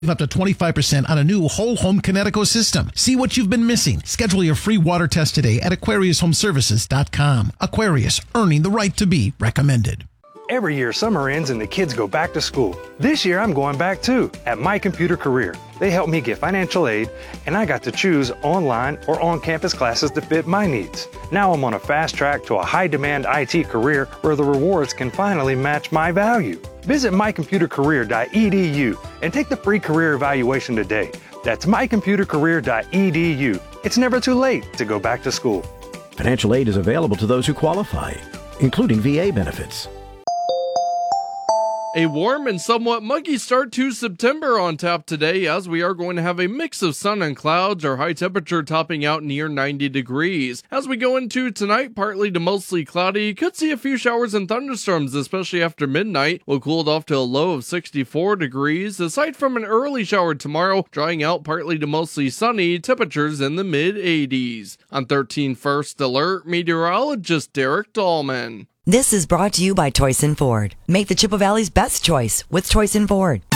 Up to 25% on a new whole home Kinetico system. See what you've been missing. Schedule your free water test today at AquariusHomeservices.com. Aquarius, earning the right to be recommended. Every year, summer ends and the kids go back to school. This year, I'm going back too, at My Computer Career. They helped me get financial aid, and I got to choose online or on-campus classes to fit my needs. Now I'm on a fast track to a high-demand IT career where the rewards can finally match my value. Visit mycomputercareer.edu and take the free career evaluation today. That's mycomputercareer.edu. It's never too late to go back to school. Financial aid is available to those who qualify, including VA benefits. A warm and somewhat muggy start to September on tap today, as we are going to have a mix of sun and clouds, our high temperature topping out near 90 degrees. As we go into tonight, partly to mostly cloudy, could see a few showers and thunderstorms, especially after midnight. We'll cool it off to a low of 64 degrees. Aside from an early shower tomorrow, drying out partly to mostly sunny, temperatures in the mid-80s. On 13 First Alert, meteorologist Derek Dahlman. This is brought to you by Toyson Ford. Make the Chippewa Valley's best choice with Toyson Ford.